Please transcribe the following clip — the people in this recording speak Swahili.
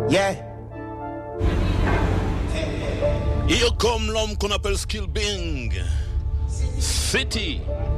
Yeah. Il y a comme l'homme qu'on appelle Skill Bing. City.